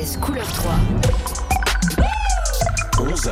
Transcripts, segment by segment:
RTS couleur 3. 11h.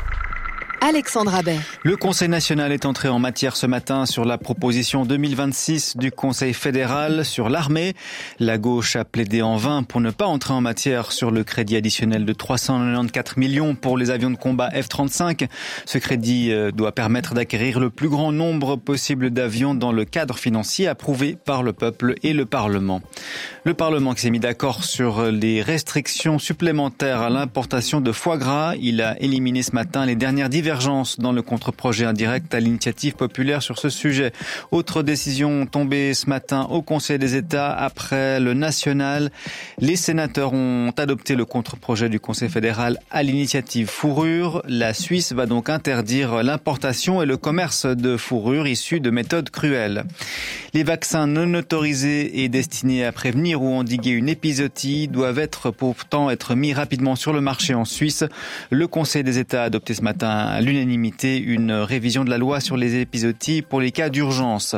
Alexandre Abbet. Le Conseil national est entré en matière ce matin sur la proposition 2026 du Conseil fédéral sur l'armée. La gauche a plaidé en vain pour ne pas entrer en matière sur le crédit additionnel de 394 millions pour les avions de combat F-35. Ce crédit doit permettre d'acquérir le plus grand nombre possible d'avions dans le cadre financier approuvé par le peuple et le Parlement. Le Parlement qui s'est mis d'accord sur les restrictions supplémentaires à l'importation de foie gras. Il a éliminé ce matin les dernières divergences dans le contre-projet indirect à l'initiative populaire sur ce sujet. Autre décision tombée ce matin au Conseil des États après le national. Les sénateurs ont adopté le contre-projet du Conseil fédéral à l'initiative fourrure. La Suisse va donc interdire l'importation et le commerce de fourrure issues de méthodes cruelles. Les vaccins non autorisés et destinés à prévenir ou endiguer une épizootie doivent pourtant être mis rapidement sur le marché en Suisse. Le Conseil des États a adopté ce matin à l'unanimité une révision de la loi sur les épizooties pour les cas d'urgence.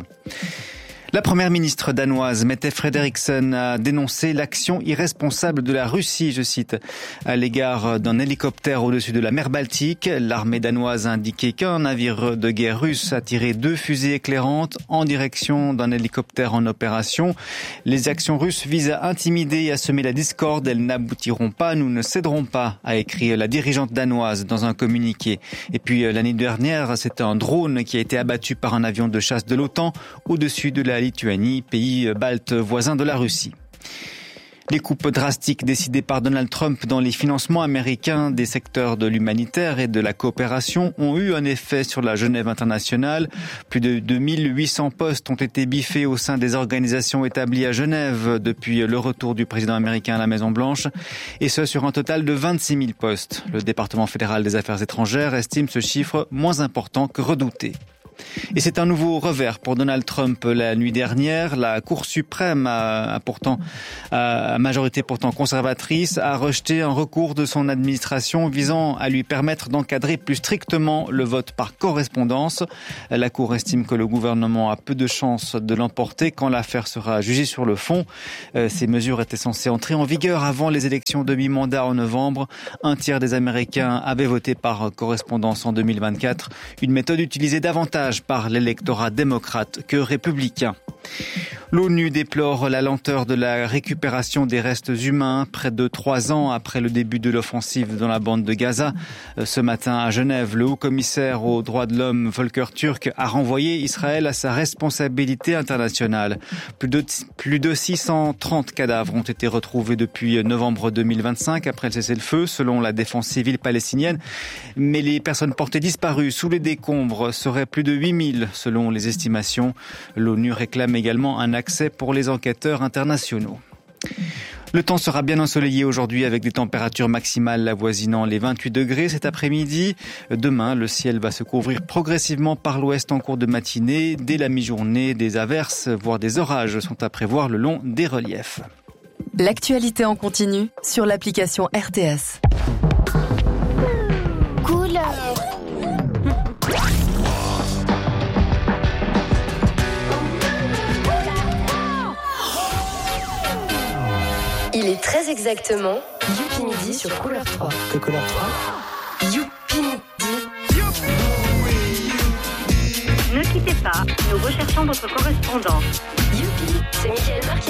La première ministre danoise, Mette Frederiksen, a dénoncé l'action irresponsable de la Russie, je cite, à l'égard d'un hélicoptère au-dessus de la mer Baltique. L'armée danoise a indiqué qu'un navire de guerre russe a tiré 2 fusées éclairantes en direction d'un hélicoptère en opération. Les actions russes visent à intimider et à semer la discorde. Elles n'aboutiront pas, nous ne céderons pas, a écrit la dirigeante danoise dans un communiqué. Et puis l'année dernière, c'était un drone qui a été abattu par un avion de chasse de l'OTAN au-dessus de la Lituanie, pays balte voisin de la Russie. Les coupes drastiques décidées par Donald Trump dans les financements américains des secteurs de l'humanitaire et de la coopération ont eu un effet sur la Genève internationale. Plus de 2800 postes ont été biffés au sein des organisations établies à Genève depuis le retour du président américain à la Maison-Blanche, et ce sur un total de 26 000 postes. Le département fédéral des affaires étrangères estime ce chiffre moins important que redouté. Et c'est un nouveau revers pour Donald Trump la nuit dernière. La Cour suprême, à majorité pourtant conservatrice, a rejeté un recours de son administration visant à lui permettre d'encadrer plus strictement le vote par correspondance. La Cour estime que le gouvernement a peu de chances de l'emporter quand l'affaire sera jugée sur le fond. Ces mesures étaient censées entrer en vigueur avant les élections de mi-mandat en novembre. Un tiers des Américains avaient voté par correspondance en 2024, une méthode utilisée davantage par l'électorat démocrate que républicain. L'ONU déplore la lenteur de la récupération des restes humains près de 3 ans après le début de l'offensive dans la bande de Gaza. Ce matin à Genève, le haut-commissaire aux droits de l'homme Volker Turk a renvoyé Israël à sa responsabilité internationale. Plus de 630 cadavres ont été retrouvés depuis novembre 2025 après le cessez-le-feu, selon la défense civile palestinienne. Mais les personnes portées disparues sous les décombres seraient plus de 8000 selon les estimations. L'ONU réclame également un accès pour les enquêteurs internationaux. Le temps sera bien ensoleillé aujourd'hui avec des températures maximales avoisinant les 28 degrés cet après-midi. Demain, le ciel va se couvrir progressivement par l'ouest en cours de matinée. Dès la mi-journée, des averses, voire des orages sont à prévoir le long des reliefs. L'actualité en continu sur l'application RTS. Il est très exactement Youpi Midi sur Couleur 3. Que Couleur 3 Youpi Midi. Ne quittez pas, nous recherchons votre correspondant. Youpi, c'est Michael Marquet.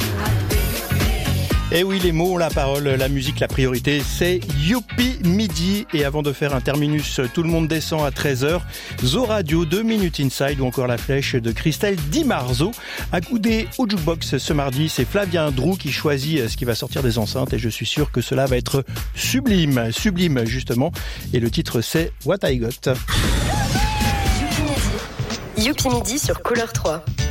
Et oui, les mots, la parole, la musique, la priorité, c'est Youpi Midi. Et avant de faire un terminus, tout le monde descend à 13h. Zo Radio, 2 minutes inside ou encore la flèche de Christelle Di Marzo. Accoudé au jukebox ce mardi, c'est Flavien Drou qui choisit ce qui va sortir des enceintes et je suis sûr que cela va être sublime justement. Et le titre c'est What I Got. Youpi Midi sur Couleur 3.